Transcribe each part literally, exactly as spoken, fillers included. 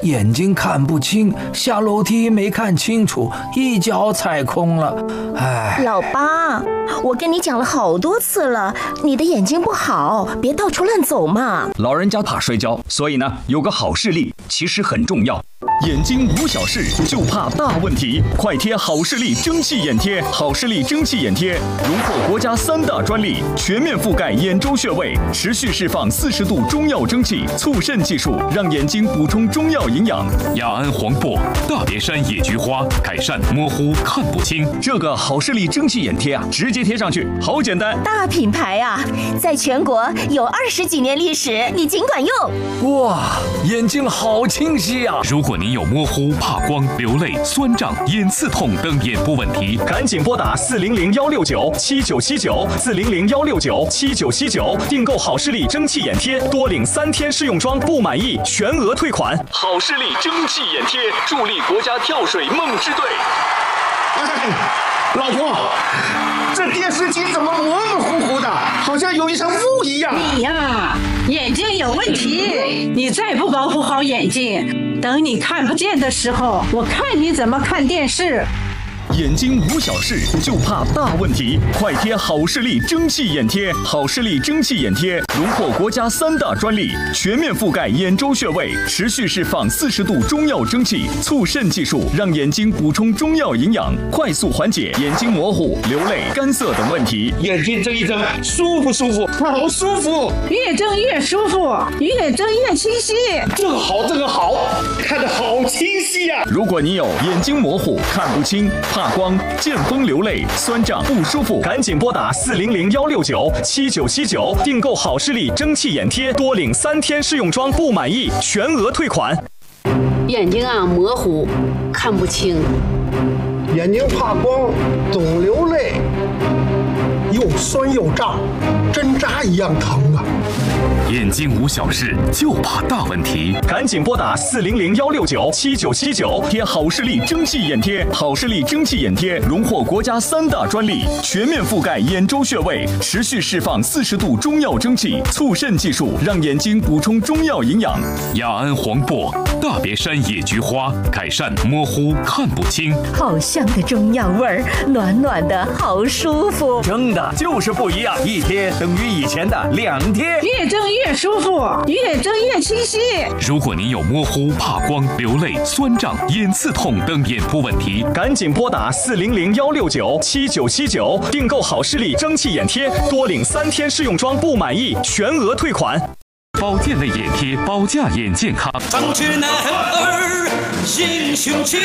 眼睛看不清，下楼梯没看清楚，一脚踩空了。哎， 老八，我跟你讲了好多次了，你的眼睛不好，别到处乱走嘛。 老人家怕摔跤，所以呢，有个好视力其实很重要。眼睛无小事，就怕大问题。快贴好视力蒸汽眼贴，好视力蒸汽眼贴荣获国家三大专利，全面覆盖眼周穴位，持续释放四十度中药蒸汽，促肾技术，让眼睛补充中药营养。 雅安黄柏、大别山野菊花，改善模糊看不清。 这个好视力蒸汽眼贴啊，直接贴上去，好简单。 大品牌啊，在全国有二十几年历史，你尽管用。 哇，眼睛好清晰啊！ 如果您有模糊、怕光、流泪、酸胀、眼刺痛等眼部问题， 赶紧拨打四零零幺六九七九七九四零零幺六九七九七九订购好视力蒸汽眼贴，多领三天试用装，不满意全额退款。好视力蒸汽眼贴助力国家跳水梦之队。 哎，老婆，这电视机怎么模模糊糊的，好像有一层雾一样？ 你呀，眼睛有问题，你再不保护好眼睛，等你看不见的时候，我看你怎么看电视。 眼睛无小事，就怕大问题。快贴好视力蒸汽眼贴，好视力蒸汽眼贴荣获国家三大专利，全面覆盖眼周穴位，持续释放四十度中药蒸汽，促肾技术，让眼睛补充中药营养，快速缓解眼睛模糊、流泪、干涩等问题。 眼睛睁一睁，舒不舒服？好舒服， 越睁越舒服，越睁越清晰。 这个好，这个好，看得好清晰呀、啊！ 如果你有眼睛模糊、看不清、怕光、见风流泪、酸胀不舒服，赶紧拨打四零零幺六九七九七九订购好视力蒸汽眼贴，多领三天试用装，不满意全额退款。 眼睛啊模糊，看不清， 眼睛怕光，总流泪，又酸又胀，针扎一样疼啊！ 眼睛无小事，就怕大问题。 赶紧拨打四零零幺六九七九七九贴好视力蒸汽眼贴。好视力蒸汽眼贴荣获国家三大专利，全面覆盖眼周穴位，持续释放四十度中药蒸汽，促肾技术，让眼睛补充中药营养。 雅安黄柏、大别山野菊花，改善模糊看不清。 好香的中药味儿，暖暖的，好舒服。 蒸的就是不一样，一贴等于以前的两贴。 越睁越舒服，越睁越清晰。 如果您有模糊、怕光、流泪、酸胀、眼刺痛等眼部问题， 赶紧拨打四零零幺六九七九七九订购好视力蒸汽眼贴，多领三天试用装，不满意全额退款。 保健类眼贴，保驾眼健康。 长治男儿英雄气，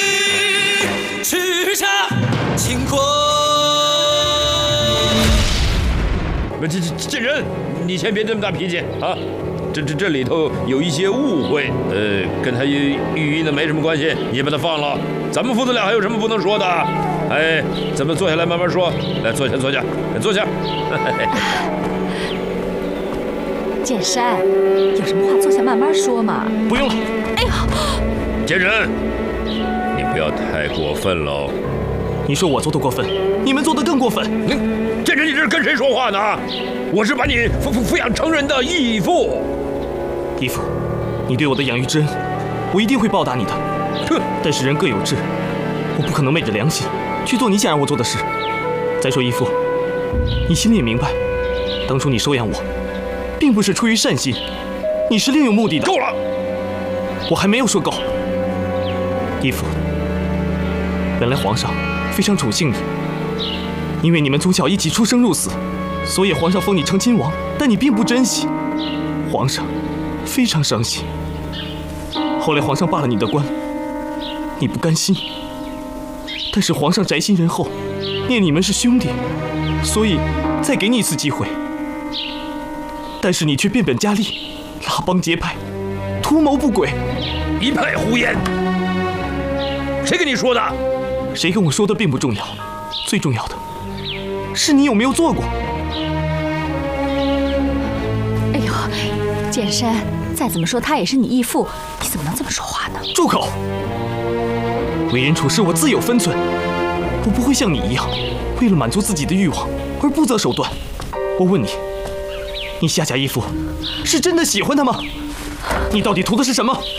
叱咤乾坤。 这这贱人，你先别这么大脾气啊！这这这里头有一些误会，呃，跟他玉玉呢没什么关系，你把他放了。咱们父子俩还有什么不能说的？哎，咱们坐下来慢慢说。来，坐下，坐下，坐下。 剑山，有什么话坐下慢慢说嘛。 不用了。 哎呦， 贱人，你不要太过分喽。 你说我做的过分，你们做的更过分。 你，贱人，你这是跟谁说话呢？我是把你抚抚抚养成人的义父。 义父，你对我的养育之恩，我一定会报答你的。 哼！ 但是人各有志，我不可能昧着良心去做你想让我做的事。再说义父，你心里也明白，当初你收养我，并不是出于善心，你是另有目的的。 够了！ 我还没有说够。义父，原来皇上非常宠幸你，因为你们从小一起出生入死，所以皇上封你成亲王，但你并不珍惜，皇上非常伤心。后来皇上罢了你的官，你不甘心，但是皇上宅心仁厚，念你们是兄弟，所以再给你一次机会。但是你却变本加厉，拉帮结派，图谋不轨， 一派胡言。谁跟你说的？ 谁跟我说的并不重要，最重要的是你有没有做过。 哎呦，剑山，再怎么说他也是你义父，你怎么能这么说话呢？ 住口！为人处事我自有分寸，我不会像你一样，为了满足自己的欲望而不择手段。我问你，你夏家义父是真的喜欢他吗？你到底图的是什么？